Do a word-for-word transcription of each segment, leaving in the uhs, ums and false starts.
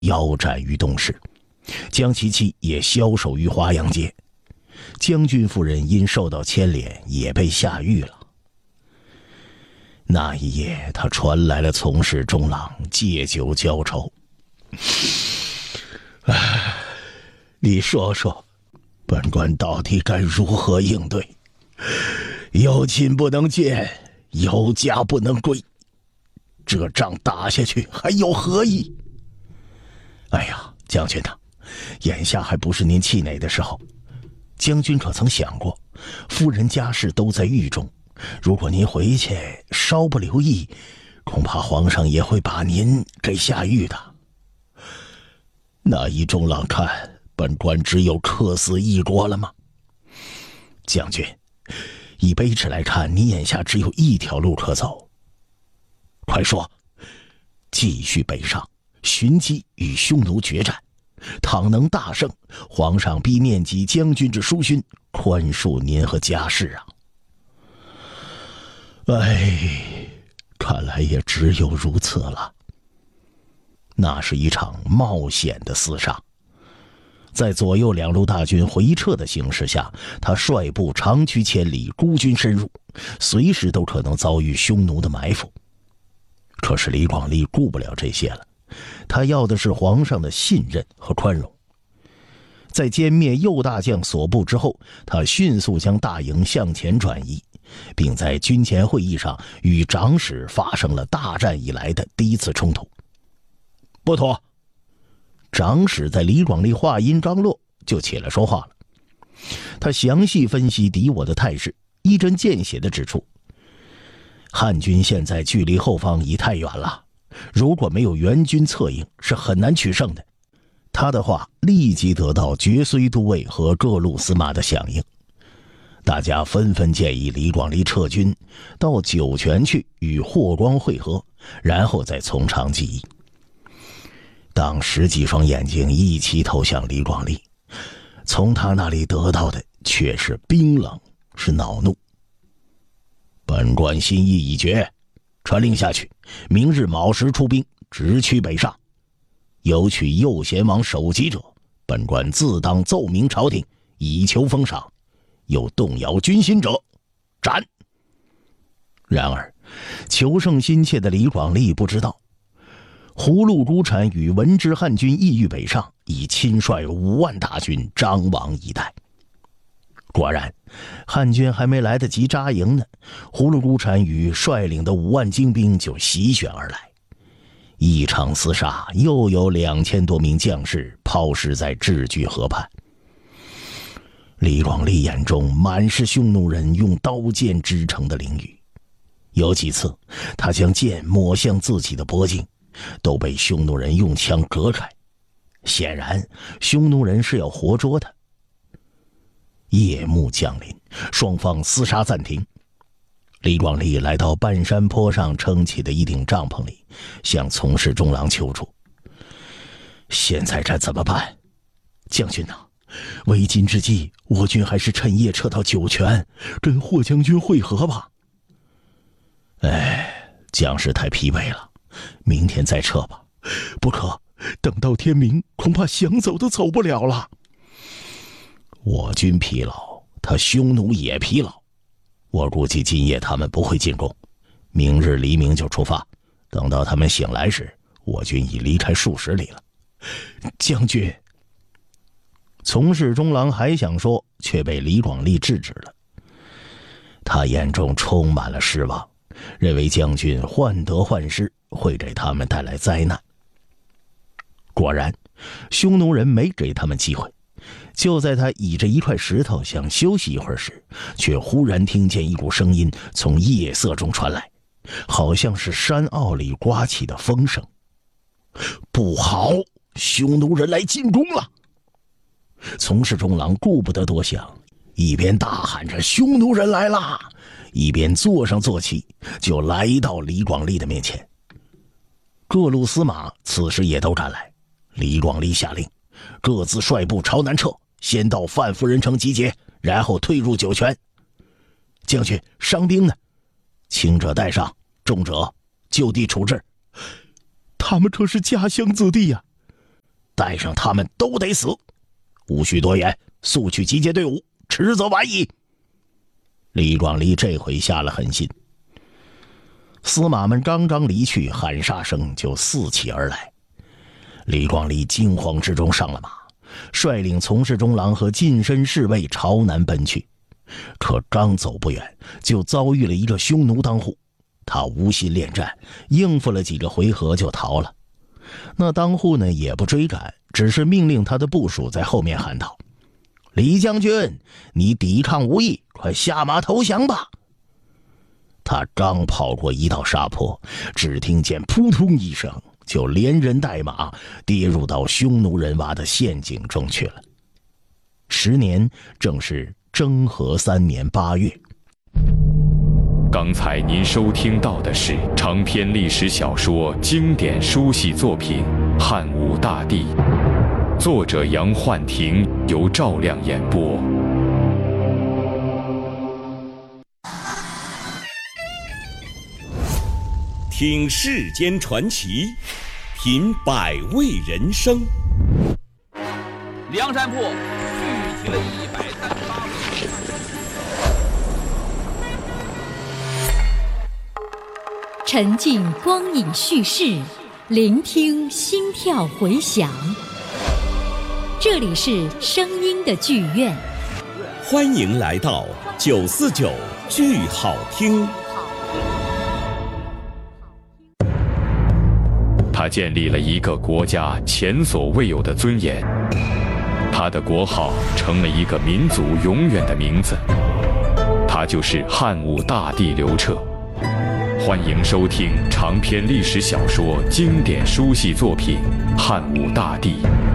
腰斩于东市，将其妻也枭首于华阳街。将军夫人因受到牵连，也被下狱了。那一夜，他传来了从事中郎借酒浇愁。唉，你说说，本官到底该如何应对？有亲不能见，有家不能归，这仗打下去还有何意？哎呀，将军呐，眼下还不是您气馁的时候。将军可曾想过，夫人家事都在狱中，如果您回去稍不留意，恐怕皇上也会把您给下狱的。那依中郎看，本官只有客死异国了吗？将军，以卑职来看，你眼下只有一条路可走。快说！继续北上，寻机与匈奴决战。倘能大胜，皇上必念及将军之书勋，宽恕您和家事啊！哎，看来也只有如此了。那是一场冒险的厮杀，在左右两路大军回撤的形势下，他率部长驱千里，孤军深入，随时都可能遭遇匈奴的埋伏。可是李广利顾不了这些了，他要的是皇上的信任和宽容。在歼灭右大将所部之后，他迅速将大营向前转移，并在军前会议上与长史发生了大战以来的第一次冲突。不妥！长史在李广利话音刚落就起来说话了。他详细分析敌我的态势，一针见血地指出，汉军现在距离后方已太远了，如果没有援军策应，是很难取胜的。他的话立即得到决睢都尉和各路司马的响应，大家纷纷建议李广利撤军到酒泉去与霍光会合，然后再从长计议。当十几双眼睛一齐投向李广利，从他那里得到的却是冰冷，是恼怒。本官心意已决，传令下去，明日卯时出兵，直趋北上。有取右贤王首级者，本官自当奏明朝廷，以求封赏；有动摇军心者，斩。然而，求胜心切的李广利不知道，葫芦孤产与闻之汉军意欲北上，已亲率五万大军张望以待。果然，汉军还没来得及扎营呢，葫芦孤产与率领的五万精兵就席卷而来。一场厮杀，又有两千多名将士抛尸在治具河畔。李广利眼中满是匈奴人用刀剑织成的囹圄，有几次他将剑抹向自己的脖颈，都被匈奴人用枪隔开。显然，匈奴人是要活捉他。夜幕降临，双方厮杀暂停。李广利来到半山坡上撑起的一顶帐篷里，向从事中郎求助。现在该怎么办？将军呐、啊，为今之计，我军还是趁夜撤到酒泉，跟霍将军会合吧。哎，将士太疲惫了，明天再撤吧。不可，等到天明，恐怕想走都走不了了。我军疲劳，他匈奴也疲劳。我估计今夜他们不会进攻，明日黎明就出发，等到他们醒来时，我军已离开数十里了。将军，从事中郎还想说，却被李广利制止了。他眼中充满了失望，认为将军患得患失，会给他们带来灾难。果然，匈奴人没给他们机会。就在他倚着一块石头想休息一会儿时，却忽然听见一股声音从夜色中传来，好像是山坳里刮起的风声。不好，匈奴人来进攻了！从事中郎顾不得多想，一边大喊着匈奴人来啦，一边坐上坐骑，就来到李广利的面前。各路司马此时也都赶来，李广利下令各自率部朝南撤，先到范夫人城集结，然后退入酒泉。将军，伤兵呢？轻者带上，重者就地处置。他们可是家乡子弟呀、啊！ 带上他们都得死，无需多言，速去集结队伍，迟则晚矣。李广利这回下了狠心。司马们刚刚离去，喊杀声就四起而来。李广利惊慌之中上了马，率领从事中郎和近身侍卫朝南奔去。可刚走不远，就遭遇了一个匈奴当户。他无心恋战，应付了几个回合就逃了。那当户呢也不追赶，只是命令他的部属在后面喊道：李将军，你抵抗无益，快下马投降吧。他刚跑过一道沙坡，只听见扑通一声，就连人带马跌入到匈奴人挖的陷阱中去了。时年正是征和三年八月。 刚才您收听到的是长篇历史小说经典书系作品《汉武大帝》，作者杨焕廷，由赵亮演播。 听世间传奇，品百味人生。 梁山泊聚集了一百三十八位。 沉浸光影叙事，聆听心跳回响。这里是声音的剧院， 欢迎来到九四九剧好听。 他建立了一个国家前所未有的尊严，他的国号成了一个民族永远的名字，他就是汉武大帝刘彻。欢迎收听长篇历史小说经典书系作品《汉武大帝》。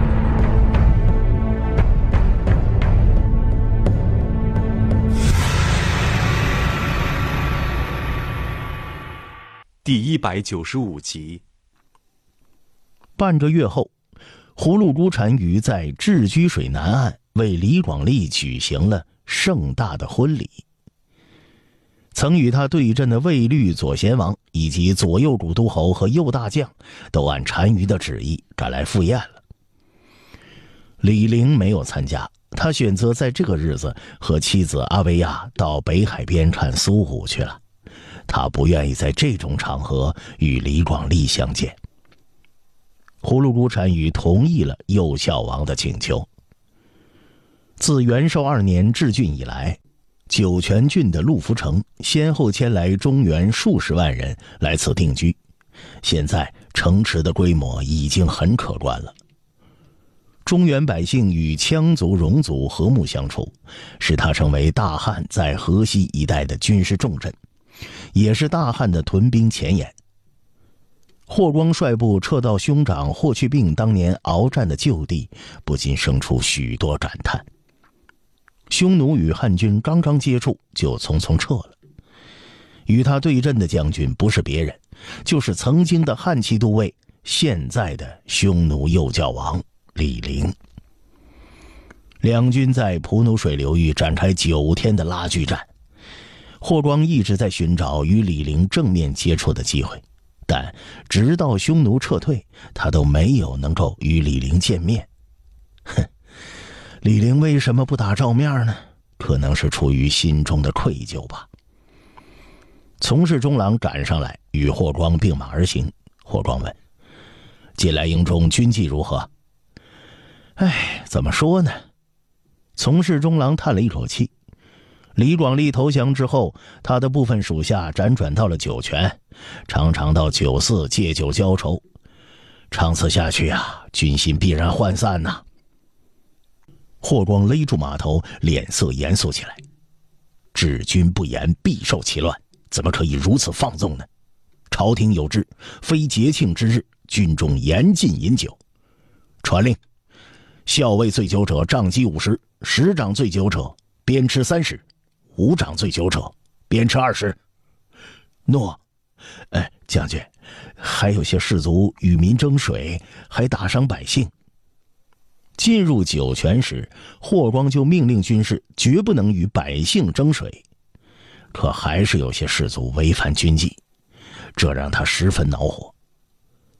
第一百九十五集。 半个月后，葫芦姑单于在置居水南岸为李广利举行了盛大的婚礼。曾与他对阵的卫律左贤王以及左右古都侯和右大将都按单于的旨意赶来赴宴了。李陵没有参加，他选择在这个日子和妻子阿维亚到北海边看苏武去了。他不愿意在这种场合与李广利相见。葫芦姑单于同意了右孝王的请求。自元寿二年治郡以来，酒泉郡的陆浮城先后迁来中原数十万人来此定居，现在城池的规模已经很可观了。中原百姓与羌族、戎族和睦相处，使它成为大汉在河西一带的军事重镇，也是大汉的屯兵前沿。霍光率部撤到兄长霍去病当年鏖战的旧地，不禁生出许多感叹。匈奴与汉军刚刚接触就匆匆撤了，与他对阵的将军不是别人，就是曾经的汉骑都尉，现在的匈奴右教王李陵。两军在蒲奴水流域展开九天的拉锯战，霍光一直在寻找与李陵正面接触的机会，但直到匈奴撤退，他都没有能够与李陵见面。哼，李陵为什么不打照面呢？可能是出于心中的愧疚吧。从事中郎赶上来，与霍光并马而行。霍光问：近来营中军纪如何？哎，怎么说呢？从事中郎叹了一口气。李广利投降之后，他的部分属下辗转到了酒泉，常常到酒肆借酒浇愁。长此下去啊，军心必然涣散呐、啊。霍光勒住马头，脸色严肃起来。治军不严，必受其乱，怎么可以如此放纵呢？朝廷有制，非节庆之日，军中严禁饮酒。传令，校尉醉酒者杖击五十，十掌醉酒者鞭笞三十，五掌醉酒者鞭笞二十。诺。哎，将军，还有些士卒与民争水，还打伤百姓。进入酒泉时，霍光就命令军士绝不能与百姓争水，可还是有些士卒违反军纪，这让他十分恼火。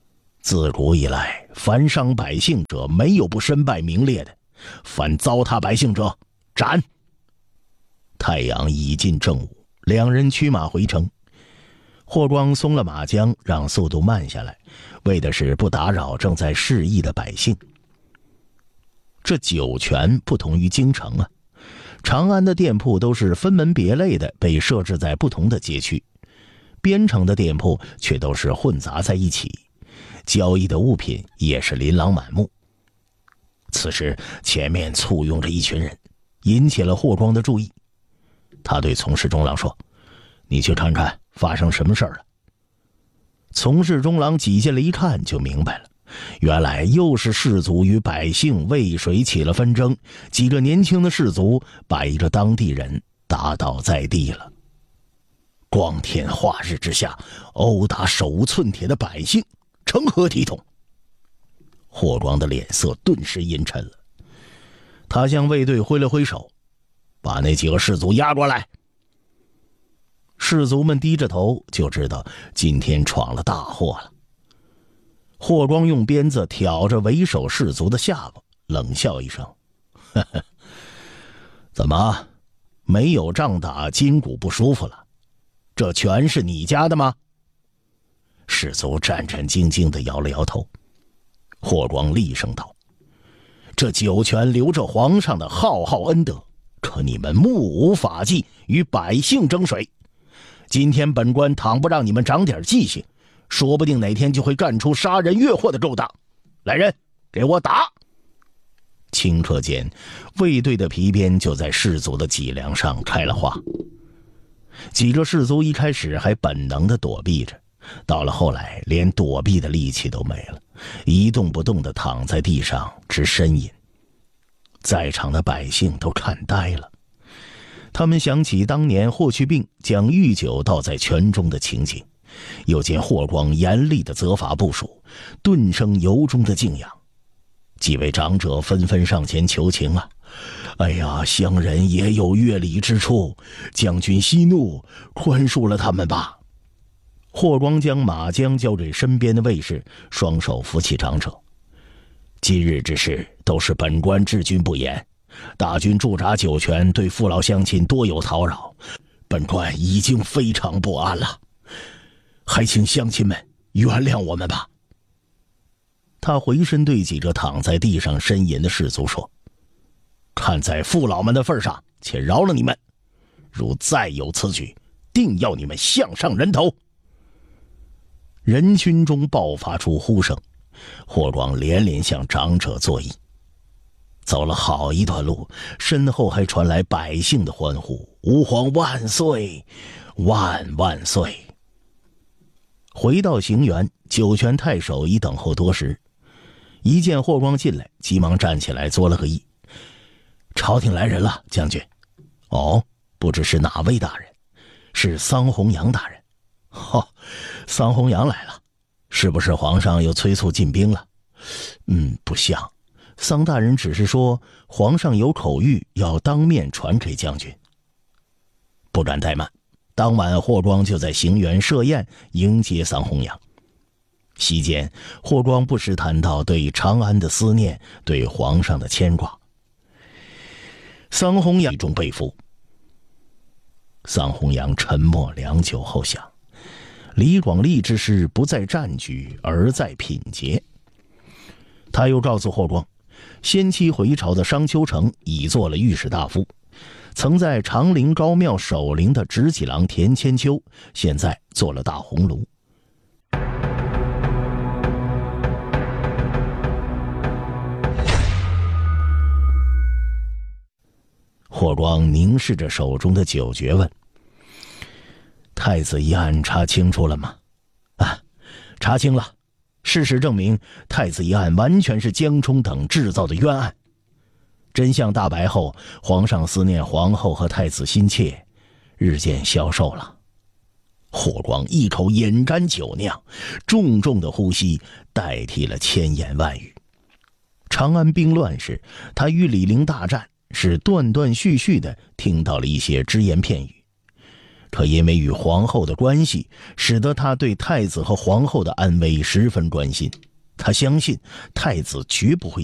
自古以来，凡伤百姓者，没有不身败名裂的。凡糟蹋百姓者，斩。太阳已近正午，两人驱马回城。霍光松了马缰，让速度慢下来，为的是不打扰正在示意的百姓。这酒泉不同于京城啊，长安的店铺都是分门别类的，被设置在不同的街区，边城的店铺却都是混杂在一起，交易的物品也是琳琅满目。此时前面簇拥着一群人，引起了霍光的注意。他对从事中郎说：“你去看看发生什么事儿了。”从事中郎挤进来一看，就明白了，原来又是士族与百姓为水起了纷争，几个年轻的士族把一个当地人打倒在地了。光天化日之下，殴打手无寸铁的百姓，成何体统？霍光的脸色顿时阴沉了，他向卫队挥了挥手，把那几个士族押过来。士族们低着头，就知道今天闯了大祸了。霍光用鞭子挑着为首士族的下巴，冷笑一声：“呵呵，怎么，没有仗打，筋骨不舒服了？这全是你家的吗？”士族战战兢兢地摇了摇头。霍光厉声道：“这酒泉留着皇上的浩浩恩德，可你们目无法纪，与百姓争水。今天本官倘不让你们长点记性，说不定哪天就会干出杀人越货的勾当。来人，给我打！”顷刻间，卫队的皮鞭就在士族的脊梁上开了花。几个士族一开始还本能地躲避着，到了后来连躲避的力气都没了，一动不动地躺在地上直呻吟。在场的百姓都看呆了，他们想起当年霍去病将御酒倒在泉中的情景，又见霍光严厉的责罚部属，顿生由衷的敬仰。几位长者纷纷上前求情啊！哎呀，乡人也有越礼之处，将军息怒，宽恕了他们吧。霍光将马缰交给身边的卫士，双手扶起长者：“今日之事都是本官治军不严，大军驻扎酒泉，对父老乡亲多有叨扰，本官已经非常不安了，还请乡亲们原谅我们吧。”他回身对几个躺在地上呻吟的士族说：“看在父老们的份上，且饶了你们，如再有此举，定要你们项上人头。”人群中爆发出呼声，霍光连连向长者作揖。走了好一段路，身后还传来百姓的欢呼：“吾皇万岁，万万岁！”回到行辕，酒泉太守已等候多时，一见霍光进来，急忙站起来作了个揖：“朝廷来人了，将军。”“哦，不知是哪位大人？”“是桑弘羊大人。”“哦，桑弘羊来了，是不是皇上又催促进兵了？”“嗯，不像，桑大人只是说皇上有口谕要当面传给将军。”不敢怠慢，当晚霍光就在行辕设宴迎接桑弘羊。席间，霍光不时谈到对长安的思念，对皇上的牵挂。桑弘羊中被俘。桑弘羊沉默良久后想，李广利之师不在战局，而在品节。他又告诉霍光，先期回朝的商丘成已做了御史大夫，曾在长陵高庙守陵的执戟郎田千秋，现在做了大鸿胪。霍光凝视着手中的酒爵问：“太子一案查清楚了吗？”“啊，查清了。事实证明，太子一案完全是江充等制造的冤案。真相大白后，皇上思念皇后和太子心切，日渐消瘦了。”霍光一口饮干酒酿，重重的呼吸代替了千言万语。长安兵乱时，他与李陵大战，是断断续续的听到了一些只言片语，可因为与皇后的关系，使得他对太子和皇后的安危十分关心。 他相信太子绝不会